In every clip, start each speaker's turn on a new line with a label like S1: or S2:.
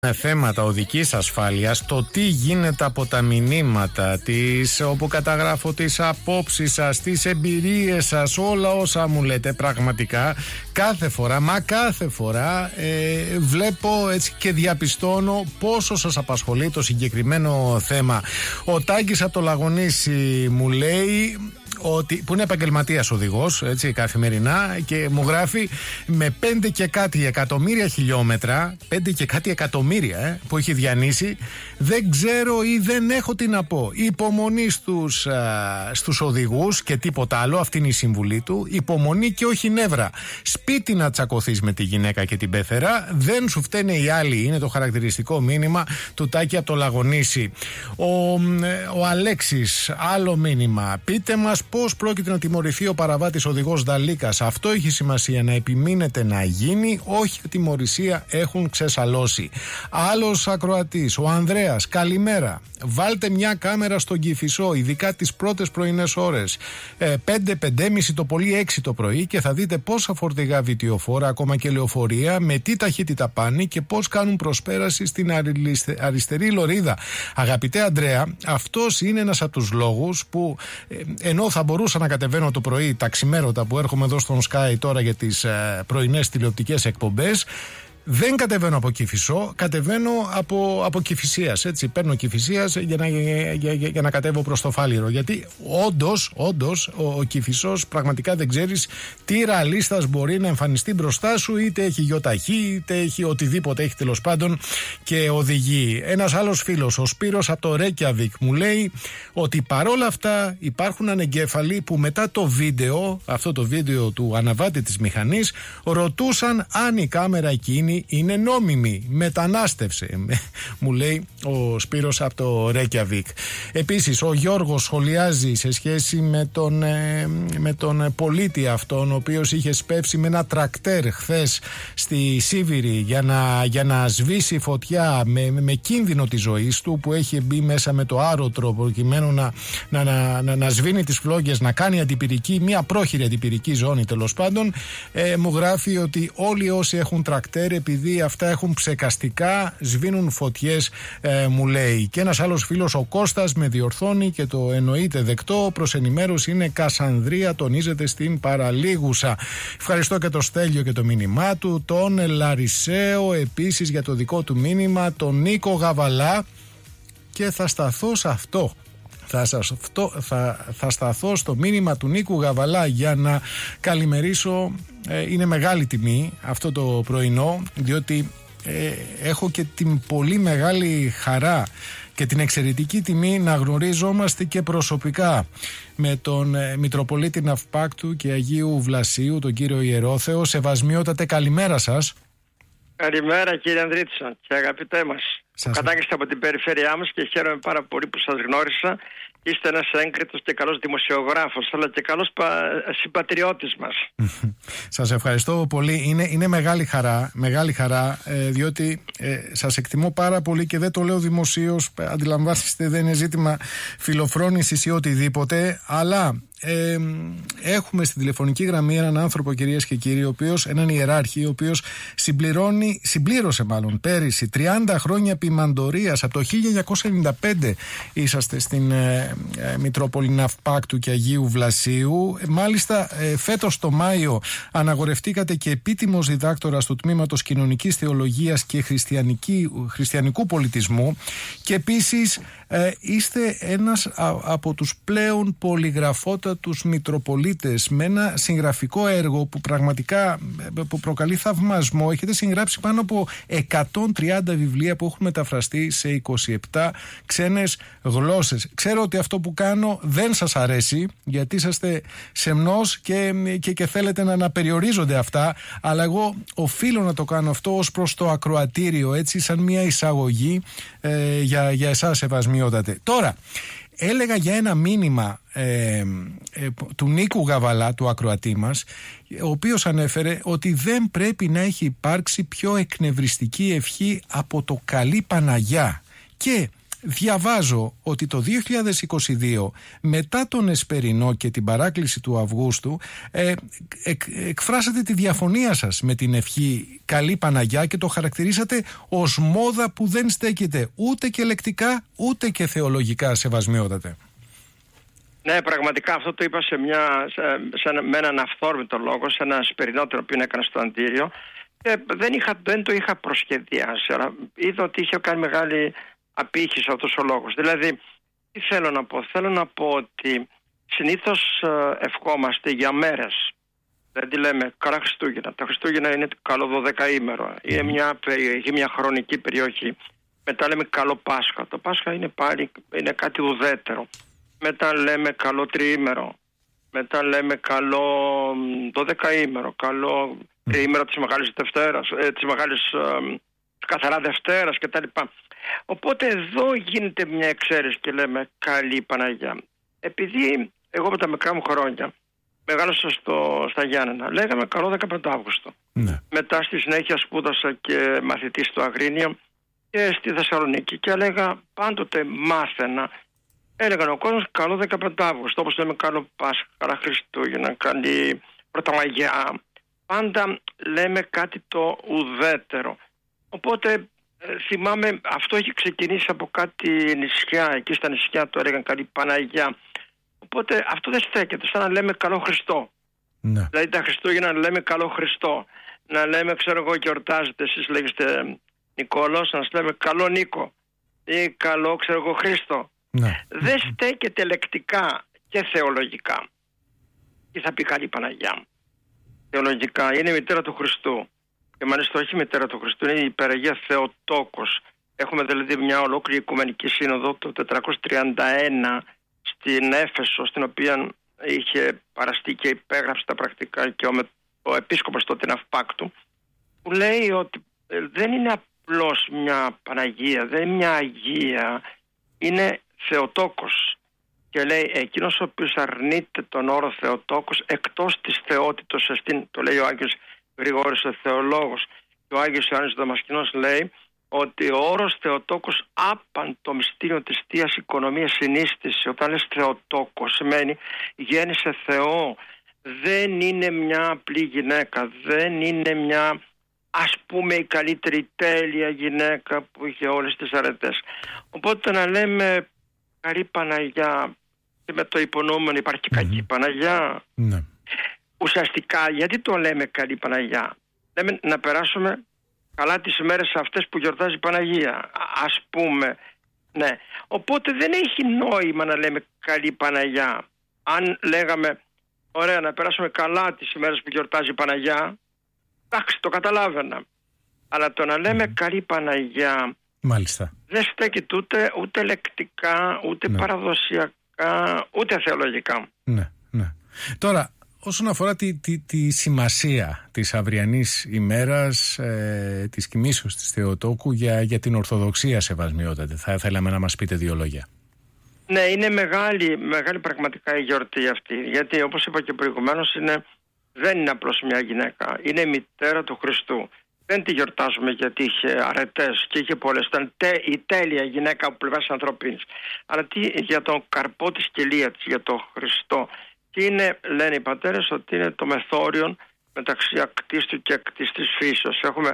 S1: Θέματα οδικής ασφάλειας, το τι γίνεται από τα μηνύματα της, όπου καταγράφω τις απόψεις σας, τις εμπειρίες σας, όλα όσα μου λέτε, πραγματικά κάθε φορά βλέπω έτσι και διαπιστώνω πόσο σας απασχολεί το συγκεκριμένο θέμα. Ο Τάκης από το Λαγονήσι μου λέει ότι, που είναι επαγγελματίας οδηγός, έτσι, καθημερινά, και μου γράφει με 5 και κάτι εκατομμύρια χιλιόμετρα, 5 και κάτι εκατομμύρια που έχει διανύσει, δεν ξέρω ή δεν έχω τι να πω. Υπομονή στους οδηγούς και τίποτα άλλο, αυτή είναι η συμβουλή του. Υπομονή και όχι νεύρα. Σπίτι να τσακωθείς με τη γυναίκα και την πέθερα, δεν σου φταίνε οι άλλοι. Είναι το χαρακτηριστικό μήνυμα του Τάκη από το Λαγονήσι. Ο Αλέξης, άλλο μήνυμα. Πείτε μας πώς πρόκειται να τιμωρηθεί ο παραβάτης οδηγός Δαλίκας. Αυτό έχει σημασία, να επιμείνετε να γίνει, όχι τιμωρησία έχουν ξεσαλώσει. Άλλος ακροατής, ο Ανδρέας, καλημέρα. Βάλτε μια κάμερα στον Κηφισό, ειδικά τις πρώτες πρωινές ώρες. 5-5.30 το πολύ 6 το πρωί, και θα δείτε πόσα φορτηγά βιτιοφόρα, ακόμα και λεωφορεία, με τι ταχύτητα πάνε και πώς κάνουν προσπέραση στην αριστερή λωρίδα. Αγαπητέ Ανδρέα, αυτός είναι ένας από τους λόγους που ενώ θα μπορούσα να κατεβαίνω το πρωί τα ξημέρωτα που έρχομαι εδώ στον Sky τώρα για τις πρωινές τηλεοπτικές εκπομπές, δεν κατεβαίνω από Κηφισό, κατεβαίνω από Κηφισίας. Έτσι, παίρνω Κηφισίας για να κατέβω προς το Φάληρο. Γιατί όντως ο Κηφισός πραγματικά δεν ξέρεις τι ραλίστας μπορεί να εμφανιστεί μπροστά σου, είτε έχει γιοταχή, είτε έχει οτιδήποτε έχει τέλος πάντων και οδηγεί. Ένας άλλος φίλος, ο Σπύρος από το Ρέκιαβικ, μου λέει ότι παρόλα αυτά υπάρχουν ανεγκέφαλοι που μετά το βίντεο, αυτό το βίντεο του αναβάτη της μηχανής, ρωτούσαν αν η κάμερα εκείνη είναι νόμιμη. Μετανάστευσε, μου λέει ο Σπύρος από το Ρέκιαβικ. Επίσης ο Γιώργος σχολιάζει σε σχέση με τον πολίτη αυτόν, ο οποίος είχε σπεύσει με ένα τρακτέρ χθες στη Σίβηρη για να σβήσει φωτιά με κίνδυνο της ζωής του, που έχει μπει μέσα με το άρωτρο προκειμένου να σβήνει τις φλόγες, να κάνει αντιπυρική, μια πρόχειρη αντιπυρική ζώνη τέλος πάντων. Μου γράφει ότι όλοι όσοι έχουν τρακτέρ, επειδή αυτά έχουν ψεκαστικά, σβήνουν φωτιές, μου λέει. Και ένας άλλος φίλος, ο Κώστας, με διορθώνει και το εννοείται δεκτό. Προς ενημέρωση είναι Κασανδρία, τονίζεται στην Παραλίγουσα. Ευχαριστώ και το Στέλιο και το μήνυμά του, τον Λαρισαίο επίσης για το δικό του μήνυμα, τον Νίκο Γαβαλά, και θα σταθώ σε αυτό. Θα σταθώ στο μήνυμα του Νίκου Γαβαλά για να καλημερίσω. Είναι μεγάλη τιμή αυτό το πρωινό, διότι έχω και την πολύ μεγάλη χαρά και την εξαιρετική τιμή να γνωρίζομαστε και προσωπικά με τον Μητροπολίτη Ναυπάκτου και Αγίου Βλασίου, τον κύριο Ιερόθεο. Σεβασμιότατε, καλημέρα σας.
S2: Καλημέρα κύριε Ανδρίτσα και αγαπητέ μας. Κατάγεστε από την περιφέρειά μας και χαίρομαι πάρα πολύ που σας γνώρισα. Είστε ένας έγκριτος και καλός δημοσιογράφος, αλλά και καλός συμπατριώτης μας.
S1: Σας ευχαριστώ πολύ. Είναι μεγάλη χαρά, διότι σας εκτιμώ πάρα πολύ και δεν το λέω δημοσίως. Αντιλαμβάνεστε, δεν είναι ζήτημα φιλοφρόνησης ή οτιδήποτε, αλλά έχουμε στην τηλεφωνική γραμμή έναν άνθρωπο, κυρίες και κύριοι, έναν ιεράρχη, ο οποίος συμπλήρωσε πέρυσι 30 χρόνια ποιμαντορίας. Από το 1995 είσαστε στην Μητρόπολη Ναυπάκτου και Αγίου Βλασίου. Μάλιστα φέτος το Μάιο αναγορευτήκατε και επίτιμος διδάκτορας του τμήματος Κοινωνικής Θεολογίας και Χριστιανικού Πολιτισμού, και επίσης είστε ένας από τους πλέον πολυγραφότατους Μητροπολίτες, με ένα συγγραφικό έργο που πραγματικά που προκαλεί θαυμασμό. Έχετε συγγράψει πάνω από 130 βιβλία που έχουν μεταφραστεί σε 27 ξένες γλώσσες. Ξέρω ότι αυτό που κάνω δεν σας αρέσει, γιατί είσαστε σεμνός και θέλετε να περιορίζονται αυτά, αλλά εγώ οφείλω να το κάνω αυτό ως προς το ακροατήριο, έτσι, σαν μια εισαγωγή για εσάς, σεβασμιότατε. Τώρα, έλεγα για ένα μήνυμα του Νίκου Γαβαλά, του ακροατή μας, ο οποίος ανέφερε ότι δεν πρέπει να έχει υπάρξει πιο εκνευριστική ευχή από το καλή Παναγιά. Και διαβάζω ότι το 2022, μετά τον Εσπερινό και την παράκληση του Αυγούστου, εκφράσατε τη διαφωνία σας με την ευχή Καλή Παναγιά και το χαρακτηρίσατε ως μόδα που δεν στέκεται ούτε και λεκτικά ούτε και θεολογικά, σεβασμιότατε.
S2: Ναι, πραγματικά αυτό το είπα με έναν αυθόρμητο λόγο, σε ένα Εσπερινό τον οποίο έκανα στο Αντίριο, και δεν το είχα προσχεδιάσει, αλλά είδα ότι είχε κάνει μεγάλη απήχηση αυτός ο λόγος. Δηλαδή, τι θέλω να πω? Θέλω να πω ότι συνήθως ευχόμαστε για μέρες. Δηλαδή λέμε καλά Χριστούγεννα. Τα Χριστούγεννα είναι καλό 12ήμερο. Είναι μια χρονική περιοχή. Μετά λέμε καλό Πάσχα. Το Πάσχα είναι κάτι ουδέτερο. Μετά λέμε καλό τριήμερο. Μετά λέμε καλό 12ήμερο. Καλό τριήμερο της Μεγάλης Δευτέρας, της Μεγάλης καθαρά Δευτέρας κτλ. Οπότε εδώ γίνεται μια εξαίρεση και λέμε Καλή Παναγιά. Επειδή εγώ με τα μικρά μου χρόνια μεγάλωσα στα Γιάννενα, λέγαμε καλό 15 Αύγουστο. Ναι. Μετά στη συνέχεια σπούδασα και μαθητή στο Αγρίνιο και στη Θεσσαλονίκη και έλεγα πάντοτε μάθαινα. Έλεγαν ο κόσμος καλό 15 Αύγουστο, όπως λέμε καλό Πάσχα, καλά Χριστούγεννα, καλή Πρωτομαγιά. Πάντα λέμε κάτι το ουδέτερο. Οπότε θυμάμαι αυτό έχει ξεκινήσει από κάτι νησιά, εκεί στα νησιά το έλεγαν καλή Παναγιά. Οπότε αυτό δεν στέκεται, σαν να λέμε καλό Χριστό. Ναι. Δηλαδή τα Χριστούγεννα να λέμε καλό Χριστό. Να λέμε, ξέρω εγώ, γιορτάζετε, εσείς λέγεστε Νικόλος, να σας λέμε καλό Νίκο ή καλό, ξέρω εγώ, Χρήστο. Ναι. Δεν στέκεται λεκτικά και θεολογικά. Τι θα πει καλή Παναγιά? Θεολογικά είναι η μητέρα του Χριστού. Και μάλιστα όχι η μητέρα του Χριστού, είναι η Υπεραγία Θεοτόκος. Έχουμε δηλαδή μια ολόκληρη Οικουμενική Σύνοδο το 431 στην Έφεσο, στην οποία είχε παραστεί και υπέγραψε τα πρακτικά και ο επίσκοπος τότε Ναυπάκτου, που λέει ότι δεν είναι απλώς μια Παναγία, δεν είναι μια Αγία, είναι Θεοτόκος. Και λέει εκείνος ο οποίος αρνείται τον όρο Θεοτόκος εκτός της θεότητος εστίν, το λέει ο Άγιος Γρηγόρης ο θεολόγος, και ο Άγιος Ιωάννης Δαμασκηνός λέει ότι ο όρος Θεοτόκος άπαν το μυστήριο της Θείας Οικονομίας συνίστηση. Όταν λες Θεοτόκος σημαίνει γέννησε Θεό. Δεν είναι μια απλή γυναίκα, δεν είναι μια ας πούμε η καλύτερη τέλεια γυναίκα που είχε όλες τις αρετές. Οπότε να λέμε καλή Παναγιά και με το υπονοούμενο υπάρχει και κακή Παναγιά. Ναι. Ουσιαστικά γιατί το λέμε καλή Παναγιά? Λέμε να περάσουμε καλά τις ημέρες αυτές που γιορτάζει η Παναγία, ας πούμε. Ναι. Οπότε δεν έχει νόημα να λέμε καλή Παναγιά. Αν λέγαμε ωραία να περάσουμε καλά τις ημέρες που γιορτάζει η Παναγιά, εντάξει, το καταλάβαινα. Αλλά το να λέμε καλή Παναγιά, μάλιστα, δεν στέκει ούτε λεκτικά, ούτε παραδοσιακά, ούτε θεολογικά.
S1: Ναι, ναι. Τώρα, όσον αφορά τη σημασία της αυριανής ημέρας της κοιμήσεως της Θεοτόκου για την Ορθοδοξία, σεβασμιότατε, θα θέλαμε να μας πείτε δύο λόγια.
S2: Ναι, είναι μεγάλη πραγματικά η γιορτή αυτή, γιατί όπως είπα και προηγουμένως δεν είναι απλώς μια γυναίκα, είναι η μητέρα του Χριστού. Δεν τη γιορτάζουμε γιατί είχε αρετές και είχε πολλές, ήταν η τέλεια γυναίκα από πλευράς ανθρωπίνης, αλλά για τον καρπό της κοιλία της, για τον Χριστό. Και λένε οι πατέρες ότι είναι το μεθόριον μεταξύ ακτίστου και ακτιστής φύσεως. Έχουμε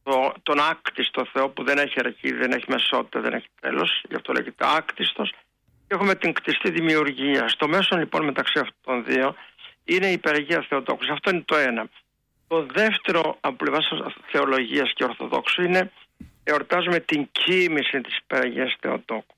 S2: τον άκτιστο Θεό που δεν έχει αρχή, δεν έχει μεσότητα, δεν έχει τέλος, γι' αυτό λέγεται άκτιστος. Και έχουμε την κτιστή δημιουργία. Στο μέσο λοιπόν μεταξύ αυτών των δύο είναι η Υπεραγία Θεοτόκους. Αυτό είναι το ένα. Το δεύτερο από πλευράς θεολογίας και Ορθοδόξου είναι εορτάζουμε την κοίμηση της Υπεραγίας Θεοτόκου.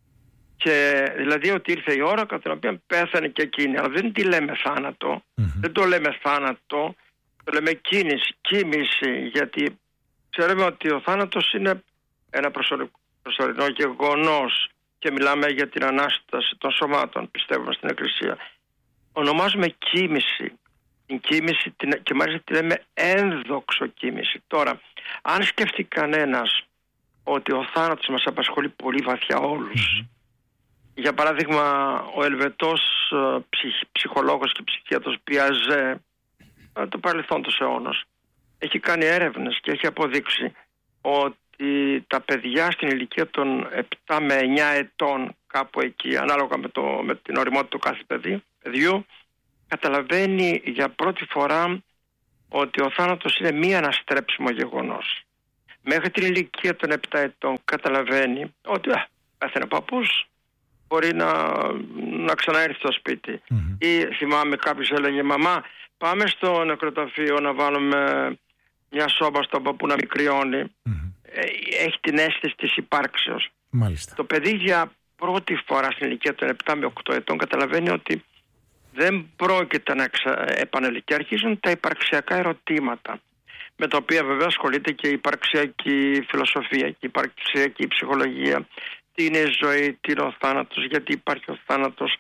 S2: Και δηλαδή ότι ήρθε η ώρα κατά την οποία πέθανε και εκείνη. Αλλά δεν τη λέμε θάνατο, δεν το λέμε θάνατο, το λέμε κοίμηση, γιατί ξέρουμε ότι ο θάνατος είναι ένα προσωρινό γεγονός και μιλάμε για την Ανάσταση των σωμάτων, πιστεύουμε στην Εκκλησία. Ονομάζουμε κοίμηση, την κοίμηση και μάλιστα τη λέμε ένδοξο κοίμηση. Τώρα, αν σκεφτεί κανένας ότι ο θάνατος μας απασχολεί πολύ βαθιά όλους, για παράδειγμα, ο Ελβετός ψυχολόγος και ψυχίατρος Πιαζέ, το παρελθόν του αιώνος, έχει κάνει έρευνες και έχει αποδείξει ότι ότι τα παιδιά στην ηλικία των 7 με 9 ετών, κάπου εκεί, ανάλογα με την ωριμότητα του κάθε παιδιού, καταλαβαίνει για πρώτη φορά ότι ο θάνατος είναι μη αναστρέψιμο γεγονός. Μέχρι την ηλικία των 7 ετών καταλαβαίνει ότι πέθανε ο παππούς, μπορεί να ξαναέρθει στο σπίτι. Ή θυμάμαι κάποιος έλεγε, μαμά, πάμε στο νεκροταφείο να βάλουμε μια σόμπα στον παππού να μην κρυώνει. Έχει την αίσθηση της υπάρξεως.
S1: Μάλιστα.
S2: Το παιδί για πρώτη φορά στην ηλικία των 7 με 8 ετών καταλαβαίνει ότι δεν πρόκειται να επανέλθει και αρχίζουν τα υπαρξιακά ερωτήματα, με τα οποία βέβαια ασχολείται και η υπαρξιακή φιλοσοφία και η υπαρξιακή ψυχολογία. Τι είναι η ζωή, τι είναι ο θάνατος, γιατί υπάρχει ο θάνατος,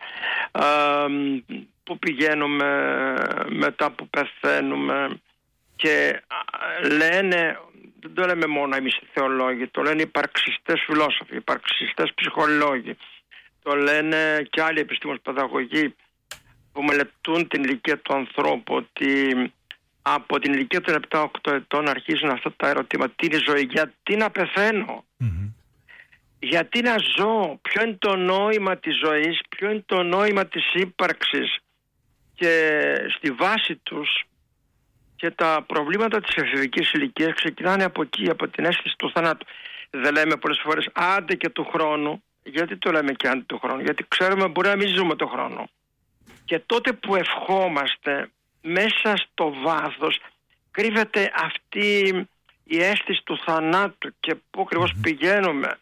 S2: πού πηγαίνουμε μετά που πεθαίνουμε. Και λένε, δεν το λέμε μόνο εμείς οι θεολόγοι, το λένε οι υπαρξιστές φιλόσοφοι, οι υπαρξιστές ψυχολόγοι, το λένε και άλλοι επιστήμονες παιδαγωγοί που μελετούν την ηλικία του ανθρώπου, ότι από την ηλικία των 7-8 ετών αρχίζουν αυτά τα ερωτήματα. Τι είναι η ζωή, γιατί να πεθαίνω, γιατί να ζω, ποιο είναι το νόημα της ζωής, ποιο είναι το νόημα της ύπαρξης. Και στη βάση τους και τα προβλήματα της εφηβικής ηλικίας ξεκινάνε από εκεί, από την αίσθηση του θανάτου. Δεν λέμε πολλές φορές άντε και του χρόνου. Γιατί το λέμε και άντε του χρόνου? Γιατί ξέρουμε μπορεί να μην ζούμε το χρόνο. Και τότε που ευχόμαστε, μέσα στο βάθος κρύβεται αυτή η αίσθηση του θανάτου και πού ακριβώς πηγαίνουμε.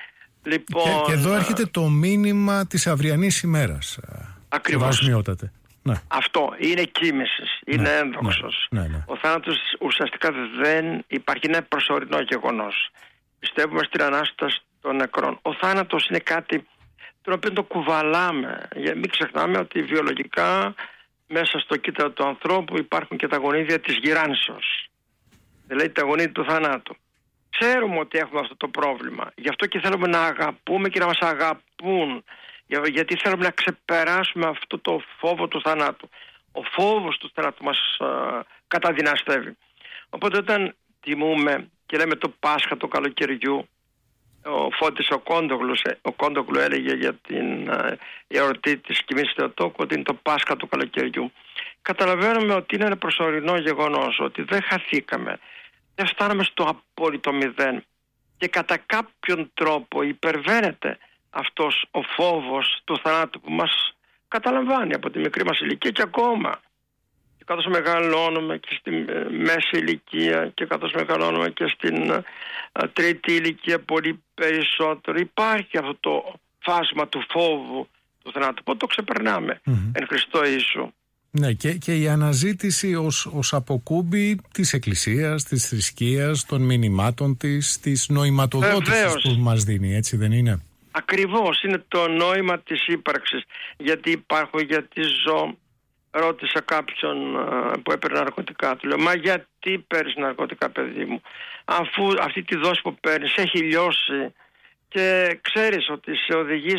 S2: Λοιπόν,
S1: και εδώ έρχεται το μήνυμα της αυριανής ημέρας.
S2: Ακριβώς.
S1: Ναι.
S2: Αυτό είναι κοίμησης, είναι ένδοξος.
S1: Ναι.
S2: Ο θάνατος ουσιαστικά δεν υπάρχει, είναι προσωρινό γεγονός. Πιστεύουμε στην Ανάσταση των νεκρών. Ο θάνατος είναι κάτι το οποίο το κουβαλάμε. Μην ξεχνάμε ότι βιολογικά μέσα στο κύτταρο του ανθρώπου υπάρχουν και τα γονίδια της γυράνσεως. Δηλαδή τα γονίδια του θανάτου. Ξέρουμε ότι έχουμε αυτό το πρόβλημα. Γι' αυτό και θέλουμε να αγαπούμε και να μας αγαπούν. Γιατί θέλουμε να ξεπεράσουμε αυτό το φόβο του θανάτου. Ο φόβος του θανάτου μας καταδυναστεύει. Οπότε όταν τιμούμε και λέμε το Πάσχα του καλοκαιριού, ο Φώτης ο Κόντογλου έλεγε για την εορτή της Κοιμής Θεοτόκου ότι είναι το Πάσχα του καλοκαιριού. Καταλαβαίνουμε ότι είναι ένα προσωρινό γεγονός, ότι δεν χαθήκαμε, δεν φτάνουμε στο απόλυτο μηδέν και κατά κάποιον τρόπο υπερβαίνεται αυτός ο φόβος του θανάτου που μας καταλαμβάνει από τη μικρή μας ηλικία και ακόμα. Και καθώς μεγαλώνουμε και στη μέση ηλικία και καθώς μεγαλώνουμε και στην τρίτη ηλικία πολύ περισσότερο, υπάρχει αυτό το φάσμα του φόβου του θανάτου. Πότε το ξεπερνάμε εν Χριστώ Ιησού.
S1: Ναι, και η αναζήτηση ως αποκούμπη της Εκκλησίας, της θρησκείας, των μηνυμάτων της νοηματοδότησης που μας δίνει, έτσι δεν είναι?
S2: Ακριβώς, είναι το νόημα της ύπαρξης. Γιατί υπάρχω, γιατί ζω. Ρώτησα κάποιον που έπαιρνε ναρκωτικά, του λέω, μα γιατί παίρνεις ναρκωτικά, παιδί μου, αφού αυτή τη δόση που παίρνεις έχει λιώσει και ξέρεις ότι σε οδηγεί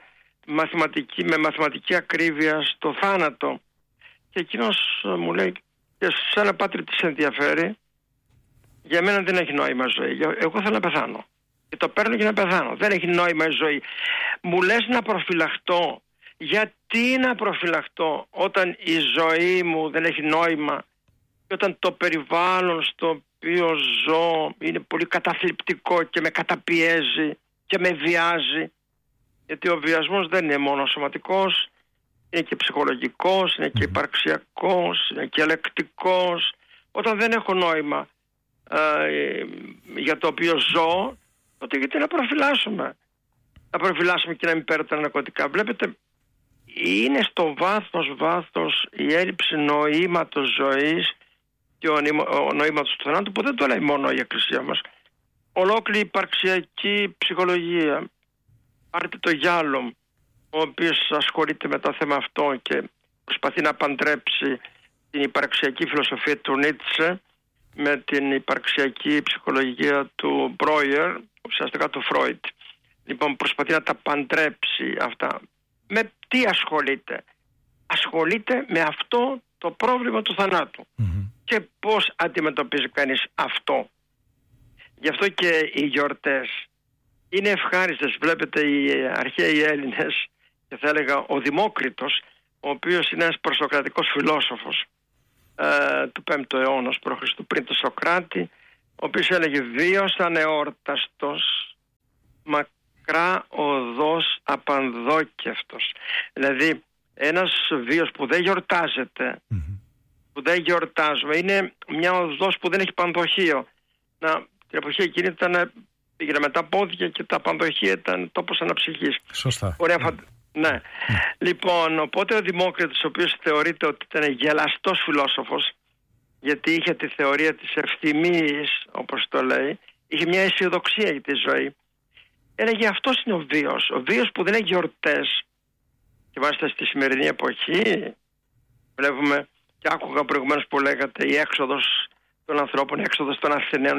S2: με μαθηματική ακρίβεια στο θάνατο. Και εκείνος μου λέει, και σαν ένα πάτρι της ενδιαφέρει, για μένα δεν έχει νόημα ζωή, εγώ θέλω να πεθάνω και το παίρνω για να πεθάνω, δεν έχει νόημα η ζωή. Μου λες να προφυλαχτώ. Γιατί να προφυλαχτώ όταν η ζωή μου δεν έχει νόημα και όταν το περιβάλλον στο οποίο ζω είναι πολύ καταθλιπτικό και με καταπιέζει και με βιάζει? Γιατί ο βιασμός δεν είναι μόνο σωματικός, είναι και ψυχολογικός, είναι και υπαρξιακός, είναι και ελεκτικός. Όταν δεν έχω νόημα για το οποίο ζω, τότε γιατί να προφυλάσσουμε? Να προφυλάσσουμε και να μην παίρνω τα ναρκωτικά. Βλέπετε, είναι στο βάθος η έλλειψη νοήματος ζωής και ο νοήματος του θανάτου, που δεν το λέει μόνο η Εκκλησία μας. Ολόκληρη υπαρξιακή ψυχολογία. Πάρτε το Γιάλομ, ο οποίος ασχολείται με το θέμα αυτό και προσπαθεί να παντρέψει την υπαρξιακή φιλοσοφία του Νίτσε με την υπαρξιακή ψυχολογία του Μπρόιερ, ουσιαστικά του Φρόιντ. Λοιπόν, προσπαθεί να τα παντρέψει αυτά. Με τι ασχολείται? Ασχολείται με αυτό το πρόβλημα του θανάτου. Και πώς αντιμετωπίζει κανείς αυτό? Γι' αυτό και οι γιορτές είναι ευχάριστες. Βλέπετε, οι αρχαίοι Έλληνες, και θα έλεγα ο Δημόκριτος, ο οποίος είναι ένας προσοκρατικός φιλόσοφος του 5ου αιώνα π.Χ., πριν το Σοκράτη, ο οποίος έλεγε «Βίος ανεόρταστος, μακρά οδός απανδόκευτος». Δηλαδή ένας βίος που δεν γιορτάζεται, που δεν γιορτάζουμε, είναι μια οδός που δεν έχει πανδοχείο. Την εποχή εκείνη πήγαινε με τα πόδια και τα πανδοχεία ήταν τόπος αναψυχής.
S1: Σωστά.
S2: Ναι. Λοιπόν, οπότε ο Δημόκριτος, ο οποίος θεωρείται ότι ήταν γελαστός φιλόσοφος, γιατί είχε τη θεωρία της ευθυμίας, όπως το λέει, είχε μια αισιοδοξία για τη ζωή, έλεγε αυτός είναι ο βίος. Ο βίος που δεν έχει γιορτές. Και μάλιστα στη σημερινή εποχή βλέπουμε, και άκουγα προηγουμένως που λέγατε, η έξοδος των ανθρώπων, η έξοδος των Αθηναίων.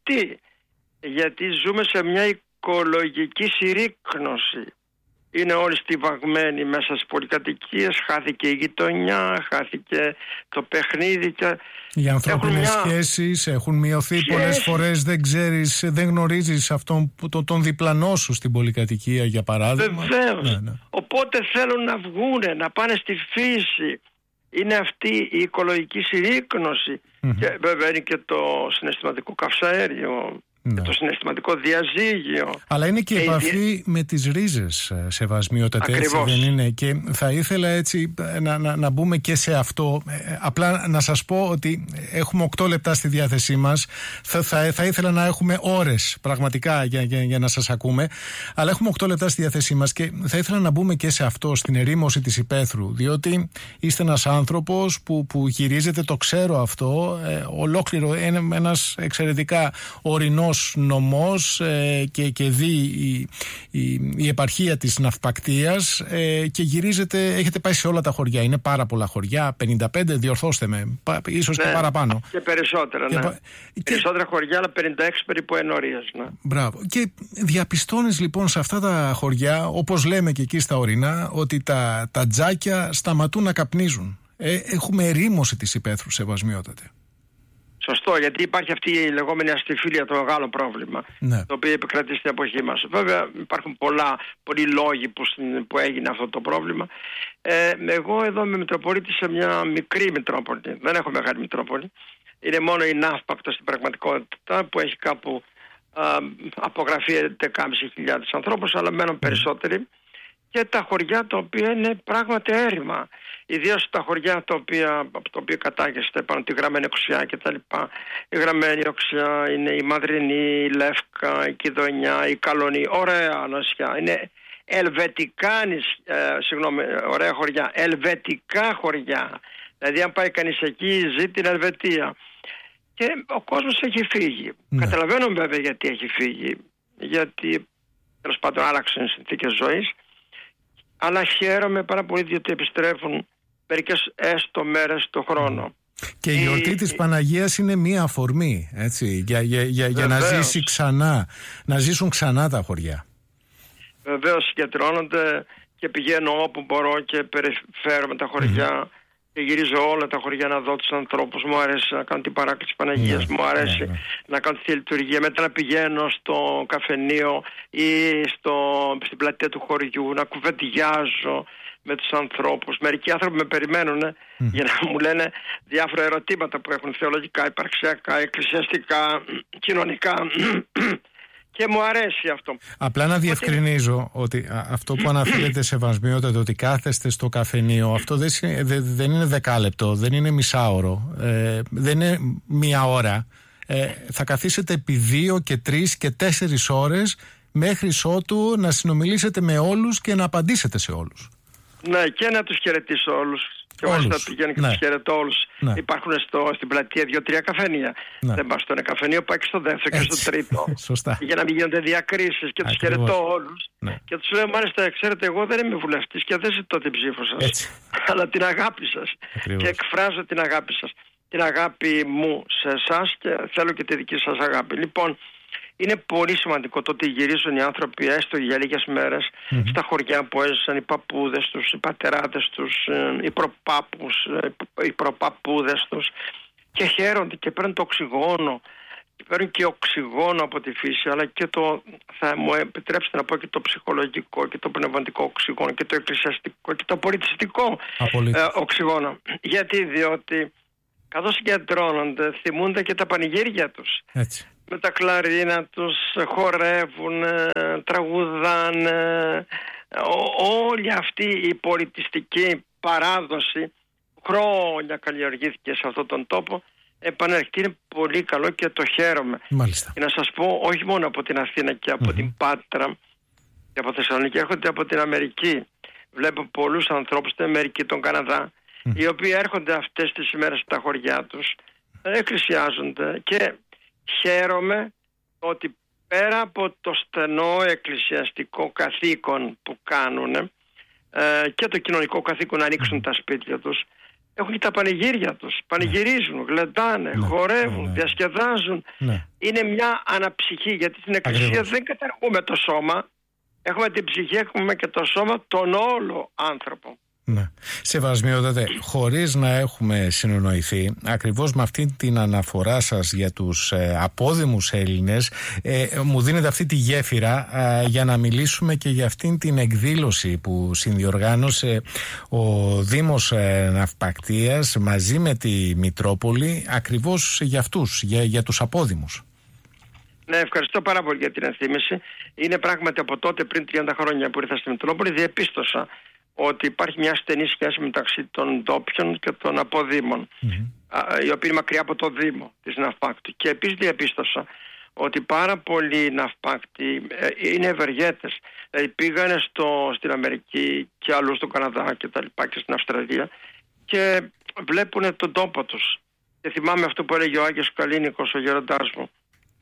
S2: Γιατί ζούμε σε μια οικολογική συρρίκνωση. Είναι όλοι στιβαγμένοι μέσα στις πολυκατοικίες, χάθηκε η γειτονιά, χάθηκε το παιχνίδι.
S1: Οι ανθρώπινες σχέσεις έχουν μειωθεί πολλές φορές, δεν γνωρίζεις τον διπλανό σου στην πολυκατοικία, για παράδειγμα.
S2: Βεβαίως. Ναι. Οπότε θέλουν να βγούνε, να πάνε στη φύση. Είναι αυτή η οικολογική συρρίκνωση. Και βέβαια είναι και το συναισθηματικό καυσαέριο. Ναι. Το συναισθηματικό διαζύγιο.
S1: Αλλά είναι και η επαφή με τις ρίζες, Σεβασμιότατε, έτσι δεν είναι? Και θα ήθελα έτσι να μπούμε και σε αυτό. Απλά να σας πω ότι έχουμε 8 λεπτά στη διάθεσή μας. Θα ήθελα να έχουμε ώρες πραγματικά για να σας ακούμε. Αλλά έχουμε 8 λεπτά στη διάθεσή μας και θα ήθελα να μπούμε και σε αυτό, στην ερήμωση της υπαίθρου. Διότι είστε ένας άνθρωπος που γυρίζετε, το ξέρω αυτό, ολόκληρο, ένας εξαιρετικά ορεινός νομός και δει η επαρχία της Ναυπακτίας και γυρίζετε, έχετε πάει σε όλα τα χωριά. Είναι πάρα πολλά χωριά, 55, διορθώστε με, ίσως και παραπάνω.
S2: Και περισσότερα, περισσότερα χωριά, αλλά 56 περίπου ενορίες. Ναι.
S1: Μπράβο. Και διαπιστώνεις λοιπόν σε αυτά τα χωριά, όπως λέμε και εκεί στα ορεινά, ότι τα τζάκια σταματούν να καπνίζουν. Έχουμε ερήμωση της υπαίθρου, Σεβασμιότατε.
S2: Σωστό, γιατί υπάρχει αυτή η λεγόμενη αστιφίλια, το μεγάλο πρόβλημα, το οποίο επικρατεί στην εποχή μας. Βέβαια υπάρχουν πολλοί λόγοι που έγινε αυτό το πρόβλημα. Εγώ εδώ είμαι Μητροπολίτης σε μια μικρή Μητρόπολη. Δεν έχω μεγάλη Μητρόπολη. Είναι μόνο η Ναύπακτο στην πραγματικότητα, που έχει κάπου απογραφεί 11.500 ανθρώπους, αλλά μένουν περισσότεροι. Και τα χωριά τα οποία είναι πράγματι έρημα. Ιδίως τα χωριά από το οποίο κατάγεστε, πάνω τη Γραμμένη Οξιά και τα λοιπά. Η Γραμμένη Οξιά είναι η Μαδρινή, η Λεύκα, η Κιδωνιά, η Καλονή. Ωραία νησιά. Είναι ελβετικά ωραία χωριά. Ελβετικά χωριά. Δηλαδή αν πάει κανείς εκεί, ζει την Ελβετία. Και ο κόσμος έχει φύγει. Καταλαβαίνω βέβαια γιατί έχει φύγει. Γιατί τέλος πάντων άλλαξαν οι συνθήκες ζωής. Αλλά χαίρομαι πάρα πολύ διότι επιστρέφουν μερικές έστω μέρες το χρόνο.
S1: Και η γιορτή της Παναγίας είναι μία αφορμή, έτσι, για να ζήσει ξανά, να ζήσουν ξανά τα χωριά.
S2: Βεβαίως συγκεντρώνονται και πηγαίνω όπου μπορώ και περιφέρομαι τα χωριά και γυρίζω όλα τα χωριά να δω τους ανθρώπους. Μου αρέσει να κάνω την παράκληση της Παναγίας, μου αρέσει να κάνω τη λειτουργία. Μετά να πηγαίνω στο καφενείο ή στην πλατεία του χωριού, να κουβεντιάζω με τους ανθρώπους. Μερικοί άνθρωποι με περιμένουν για να μου λένε διάφορα ερωτήματα που έχουν θεολογικά, υπαρξιακά, εκκλησιαστικά, κοινωνικά. Και μου αρέσει αυτό.
S1: Απλά να διευκρινίζω ότι αυτό που αναφέρεται, Σεβασμιότατε, ότι κάθεστε στο καφενείο, αυτό δεν είναι 10 λεπτό, δεν είναι μισάωρο, δεν είναι μία ώρα. Θα καθίσετε επί 2 και 3 και 4 ώρες μέχρι ότου να συνομιλήσετε με όλους και να απαντήσετε σε όλους.
S2: Ναι, και να τους χαιρετήσω όλους. Και μάλιστα πηγαίνω και τους χαιρετώ όλους. Υπάρχουν στην πλατεία 2-3 καφενεία. Δεν πάω στο ένα καφενείο, πάω και στο δεύτερο και στο τρίτο.
S1: Σωστά.
S2: Για να μην γίνονται διακρίσεις και τους χαιρετώ όλους. Και τους λέω, μάλιστα, ξέρετε, εγώ δεν είμαι βουλευτής και δεν ζητώ την ψήφο σας. Αλλά την αγάπη σας. Και εκφράζω την αγάπη σας. Την αγάπη μου σε εσάς και θέλω και τη δική σας αγάπη. Λοιπόν, είναι πολύ σημαντικό το ότι γυρίζουν οι άνθρωποι έστω για λίγες μέρες στα χωριά που έζησαν οι παππούδες τους, οι πατεράδες τους, οι προπάπους, οι προπαππούδες τους και χαίρονται και παίρνουν το οξυγόνο παίρνουν και οξυγόνο από τη φύση, αλλά και θα μου επιτρέψετε να πω, και το ψυχολογικό και το πνευματικό οξυγόνο και το εκκλησιαστικό και το πολιτιστικό οξυγόνο. Γιατί? Διότι καθώς συγκεντρώνονται, θυμούνται και τα πανηγύρια τους.
S1: Έτσι.
S2: Με τα κλαρίνα τους χορεύουν, τραγουδάνε. Όλη αυτή η πολιτιστική παράδοση χρόνια καλλιεργήθηκε σε αυτόν τον τόπο, επανέρχεται. Είναι πολύ καλό και το χαίρομαι.
S1: Μάλιστα.
S2: Και να σας πω, όχι μόνο από την Αθήνα και από την Πάτρα και από Θεσσαλονίκη, έρχονται από την Αμερική. Βλέπω πολλούς ανθρώπους στην Αμερική, τον Καναδά, οι οποίοι έρχονται αυτές τις ημέρες στα χωριά τους, εκκλησιάζονται, και χαίρομαι ότι πέρα από το στενό εκκλησιαστικό καθήκον που κάνουν και το κοινωνικό καθήκον να ανοίξουν τα σπίτια τους, έχουν και τα πανηγύρια τους. Πανηγυρίζουν, γλεντάνε, χορεύουν, διασκεδάζουν. Είναι μια αναψυχή, γιατί στην εκκλησία δεν καταργούμε το σώμα. Έχουμε την ψυχή, έχουμε και το σώμα, τον όλο άνθρωπο.
S1: Ναι. Σεβασμιότατε, χωρίς να έχουμε συνεννοηθεί, ακριβώς με αυτή την αναφορά σας για τους απόδημους Έλληνες, μου δίνετε αυτή τη γέφυρα για να μιλήσουμε και για αυτήν την εκδήλωση που συνδιοργάνωσε ο Δήμος Ναυπακτίας μαζί με τη Μητρόπολη, ακριβώς για αυτούς, για τους απόδημους.
S2: Ναι, ευχαριστώ πάρα πολύ για την ενθύμηση. Είναι πράγματι από τότε, πριν 30 χρόνια που ήρθα στη Μητρόπολη, διεπίστωσα ότι υπάρχει μια στενή σχέση μεταξύ των ντόπιων και των αποδήμων, οι οποίοι είναι μακριά από το Δήμο της Ναυπάκτου. Και επίσης διαπίστωσα ότι πάρα πολλοί Ναυπάκτοι είναι ευεργέτες. Πήγανε στην Αμερική και αλλού στον Καναδά και τα λοιπά, και στην Αυστραλία, και βλέπουν τον τόπο τους. Και θυμάμαι αυτό που έλεγε ο Άγιος Καλίνικος, ο γέροντάς μου.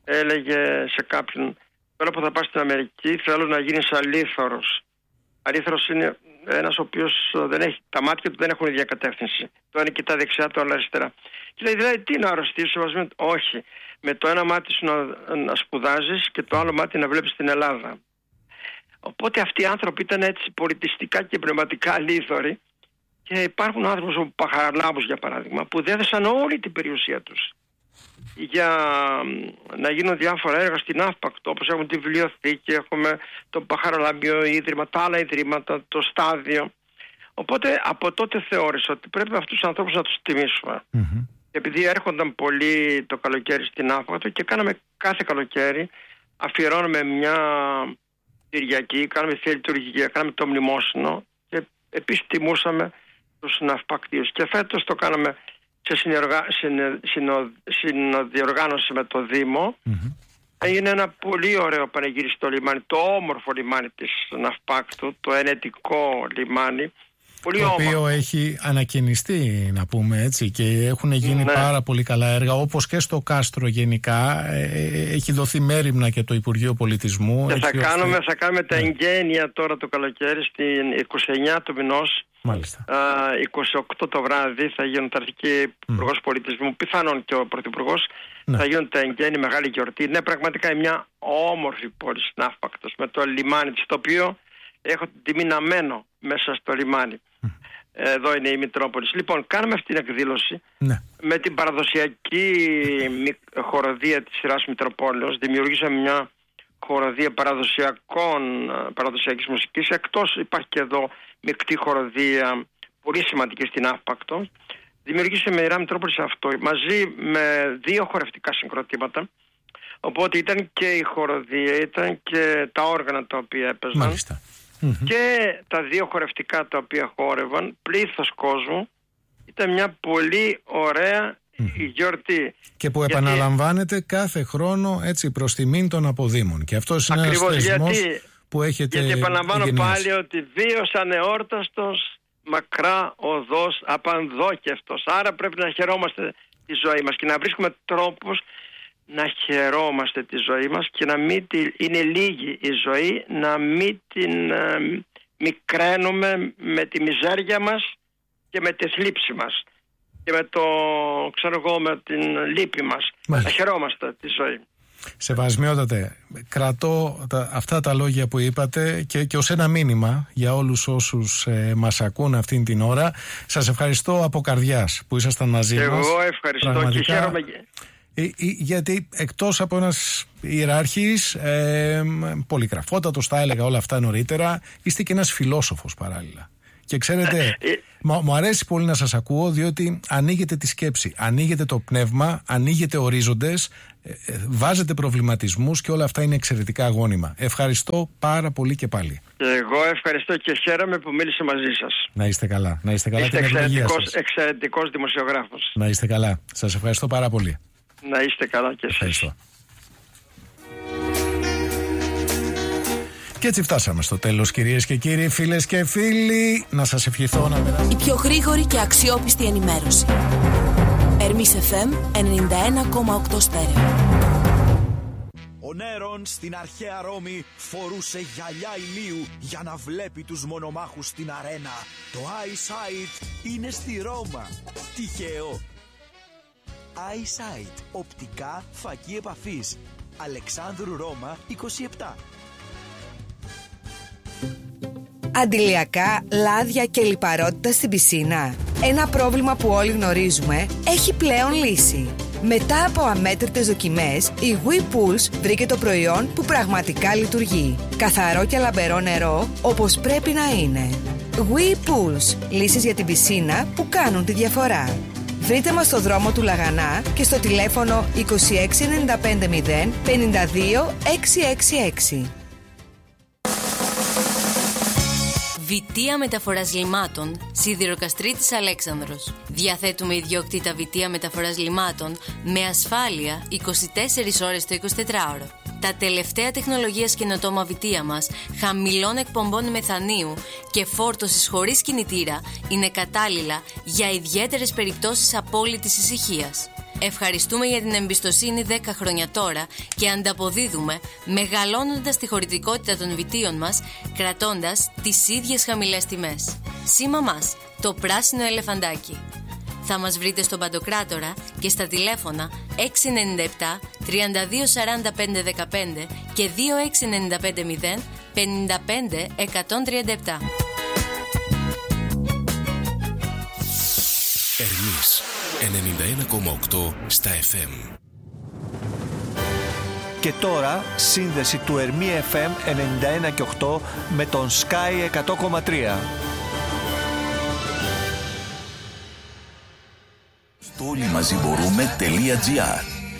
S2: Έλεγε σε κάποιον: τώρα που θα πας στην Αμερική, θέλω να γίνεις αλήθωρος. Αλήθωρος είναι ένας ο οποίος τα μάτια του δεν έχουν ίδια κατεύθυνση. Το ένα κοιτά δεξιά, το άλλο αριστερά. Και λέει: δηλαδή, τι να αρρωστήσω? Όχι. Με το ένα μάτι σου να σπουδάζεις και το άλλο μάτι να βλέπεις την Ελλάδα. Οπότε αυτοί οι άνθρωποι ήταν έτσι πολιτιστικά και πνευματικά αλήθωροι. Και υπάρχουν άνθρωποι όπως ο Παχαραλάμπους, για παράδειγμα, που δέδεσαν όλη την περιουσία τους για να γίνουν διάφορα έργα στην Ναύπακτο, όπως έχουμε τη βιβλιοθήκη, έχουμε το Παχαραλάμπιο Ίδρυμα, τα άλλα ιδρύματα, το στάδιο. Οπότε από τότε θεώρησα ότι πρέπει αυτούς τους ανθρώπους να τους τιμήσουμε. Επειδή έρχονταν πολύ το καλοκαίρι στην Ναύπακτο και κάναμε κάθε καλοκαίρι, αφιερώνουμε μια Κυριακή, κάναμε θεία λειτουργία, κάναμε το μνημόσυνο και επίσης τιμούσαμε τους ναυπακτίους. Και φέτος το κάναμε σε συνοδιοργάνωση με το Δήμο. Έγινε ένα πολύ ωραίο πανηγύρι στο λιμάνι, το όμορφο λιμάνι της Ναυπάκτου, το ενετικό λιμάνι. Πολύ
S1: το οποίο έχει ανακαινιστεί, να πούμε έτσι, και έχουν γίνει πάρα πολύ καλά έργα, όπως και στο κάστρο γενικά. Έχει δοθεί μέριμνα και το Υπουργείο Πολιτισμού.
S2: Και θα κάνουμε τα εγγένεια τώρα το καλοκαίρι, στην 29 του μηνός.
S1: Μάλιστα.
S2: 28 το βράδυ θα γίνουν τα αρχική Υπουργός Πολιτισμού, πιθανόν και ο Πρωθυπουργός. Θα γίνουν τα εγγένεια, μεγάλη γιορτή. Είναι πραγματικά μια όμορφη πόλη Ναύπακτος, με το λιμάνι της, το οποίο έχω την τιμή να μένω μέσα στο λιμάνι. Εδώ είναι η Μητρόπολη. Λοιπόν, κάναμε αυτή την εκδήλωση με την παραδοσιακή χοροδία της σειράς Μητροπόλεως. Δημιουργήσαμε μια χοροδία παραδοσιακής μουσικής. Εκτός υπάρχει και εδώ μεικτή χοροδία, πολύ σημαντική στην Ναύπακτο. Δημιουργήσαμε η σειρά Μητρόπολης αυτό, μαζί με 2 χορευτικά συγκροτήματα. Οπότε ήταν και η χοροδία, ήταν και τα όργανα τα οποία έπαιζαν.
S1: Μάλιστα.
S2: Και τα 2 χορευτικά τα οποία χόρευαν, πλήθος κόσμου. Ήταν μια πολύ ωραία γιορτή.
S1: Και που επαναλαμβάνεται κάθε χρόνο, έτσι, προς τιμήν των αποδήμων. Και αυτός είναι ένας θεσμός που έχετε.
S2: Γιατί επαναλαμβάνω πάλι ότι βίωσαν εόρταστος, μακρά οδός, απανδόκευτος. Άρα πρέπει να χαιρόμαστε τη ζωή μας και να βρίσκουμε τρόπους να χαιρόμαστε τη ζωή μας και να μην είναι λίγη η ζωή, να μην την μικραίνουμε με τη μιζέρια μας και με τη θλίψη μας και με την λύπη μας. Να χαιρόμαστε τη ζωή.
S1: Σεβασμιότατε, κρατώ αυτά τα λόγια που είπατε και ως ένα μήνυμα για όλους όσους μας ακούν αυτήν την ώρα. Σας ευχαριστώ από καρδιάς που ήσασταν μαζί μας.
S2: Εγώ ευχαριστώ. Πραγματικά, και χαίρομαι.
S1: Γιατί εκτός από ένας ιεράρχης, πολυγραφότατος, τα έλεγα όλα αυτά νωρίτερα, είστε και ένας φιλόσοφος παράλληλα. Και ξέρετε, μου αρέσει πολύ να σας ακούω, διότι ανοίγετε τη σκέψη, ανοίγετε το πνεύμα, ανοίγετε ορίζοντες, βάζετε προβληματισμούς και όλα αυτά είναι εξαιρετικά αγώνιμα. Ευχαριστώ πάρα πολύ και πάλι.
S2: Εγώ ευχαριστώ και χαίρομαι που μίλησα μαζί σας.
S1: Να είστε καλά. Να είστε καλά.
S2: Είστε εξαιρετικός δημοσιογράφος.
S1: Να είστε καλά. Σας ευχαριστώ πάρα πολύ.
S2: Να είστε καλά και εσείς.
S1: Ευχαριστώ. Και έτσι φτάσαμε στο τέλος, κυρίες και κύριοι, φίλες και φίλοι. Να σας ευχηθώ να περάσετε.
S3: Η πιο γρήγορη και αξιόπιστη ενημέρωση. Ερμής FM 91,8 στέρεο.
S4: Ο Νέρον στην αρχαία Ρώμη φορούσε γυαλιά ηλίου για να βλέπει τους μονομάχους στην αρένα. Το Eyesight είναι στη Ρώμα. Τυχαίο. Eyesight. Οπτικά φακή επαφής. Αλεξάνδρου Ρώμα 27.
S5: Αντιλιακά, λάδια και λιπαρότητα στην πισίνα. Ένα πρόβλημα που όλοι γνωρίζουμε έχει πλέον λύση. Μετά από αμέτρητες δοκιμές, η WePulse βρήκε το προϊόν που πραγματικά λειτουργεί. Καθαρό και λαμπερό νερό, όπως πρέπει να είναι. WePulse, λύσεις για την πισίνα που κάνουν τη διαφορά. Βρείτε μας στο δρόμο του Λαγανά και στο τηλέφωνο 26950 52 666.
S6: Βιτία Μεταφοράς Λιμάτων, Σιδηροκαστρίτης Αλέξανδρος. Διαθέτουμε ιδιόκτητα βιτία μεταφοράς λιμάτων με ασφάλεια 24 ώρες το 24ωρο. Τα τελευταία τεχνολογίας καινοτόμα βιτία μας, χαμηλών εκπομπών μεθανίου και φόρτωσης χωρίς κινητήρα, είναι κατάλληλα για ιδιαίτερες περιπτώσεις απόλυτης ησυχίας. Ευχαριστούμε για την εμπιστοσύνη 10 χρόνια τώρα και ανταποδίδουμε μεγαλώνοντας τη χωρητικότητα των βιτίων μας, κρατώντας τις ίδιες χαμηλές τιμές. Σήμα μας, το πράσινο ελεφαντάκι. Θα μας βρείτε στον Παντοκράτορα και στα τηλέφωνα 697 32 45 15 και 2695 55 137.
S7: Ερμής 91,8 στα FM.
S4: Και τώρα σύνδεση του Ερμή FM 91,8 με τον Sky 100,3.
S7: Στο όλοι μαζί μπορούμε.gr